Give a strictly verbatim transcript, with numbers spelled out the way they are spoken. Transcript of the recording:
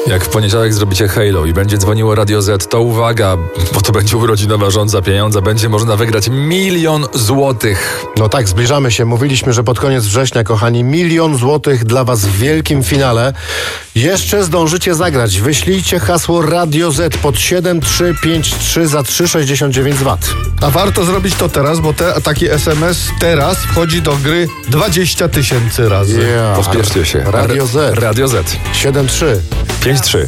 Jak w poniedziałek zrobicie Halo i będzie dzwoniło Radio Z, to uwaga, bo to będzie urodzinowa rządza pieniądza, będzie można wygrać milion złotych. No tak, zbliżamy się. Mówiliśmy, że pod koniec września, kochani, milion złotych dla was w wielkim finale. Jeszcze zdążycie zagrać. Wyślijcie hasło Radio Z pod siedem trzy pięć trzy za trzy sześćdziesiąt dziewięć złotych. A warto zrobić to teraz, bo te, taki S M S teraz wchodzi do gry dwadzieścia tysięcy razy. Yeah. Pospieszcie się. Radio Z. Radio Z. siedem trzy pięć trzy.